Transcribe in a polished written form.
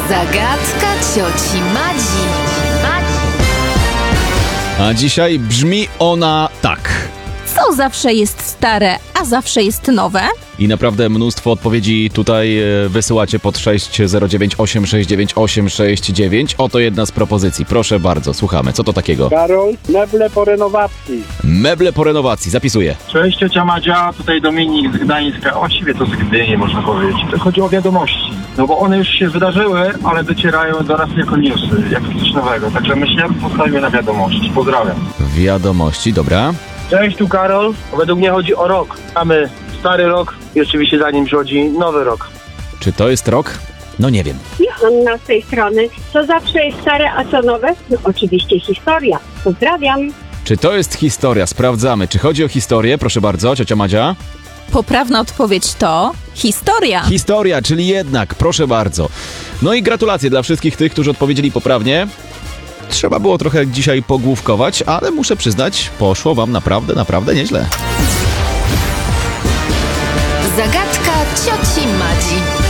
Zagadka cioci Madzi. A dzisiaj brzmi ona tak. Co zawsze jest stare, a zawsze jest nowe? I naprawdę mnóstwo odpowiedzi tutaj wysyłacie pod 609869869. Oto jedna z propozycji. Proszę bardzo, słuchamy. Co to takiego? Karol, meble po renowacji. Meble po renowacji. Zapisuję. Cześć, ciocia Madzia, tutaj Dominik z Gdańska. Właściwie to z Gdyni, można powiedzieć. To chodzi o wiadomości. No bo one już się wydarzyły, ale docierają do nas jako newsy, jak coś nowego. Także my się postawimy na wiadomości. Pozdrawiam. Wiadomości, dobra. Cześć, tu Karol. Według mnie chodzi o rok. Mamy stary rok i oczywiście za nim przychodzi nowy rok. Czy to jest rok? No nie wiem. Joanna z tej strony. Co zawsze jest stare, a co nowe? No oczywiście historia. Pozdrawiam. Czy to jest historia? Sprawdzamy. Czy chodzi o historię? Proszę bardzo, ciocia Madzia. Poprawna odpowiedź to historia. Historia, czyli jednak, proszę bardzo. No i gratulacje dla wszystkich tych, którzy odpowiedzieli poprawnie. Trzeba było trochę dzisiaj pogłówkować, ale muszę przyznać, poszło wam naprawdę nieźle. Zagadka cioci Madzi.